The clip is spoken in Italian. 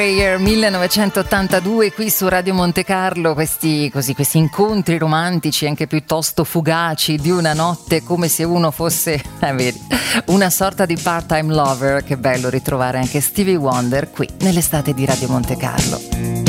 Year 1982 qui su Radio Monte Carlo, questi incontri romantici anche piuttosto fugaci di una notte, come se uno fosse una sorta di part-time lover. Che bello ritrovare anche Stevie Wonder qui nell'estate di Radio Monte Carlo.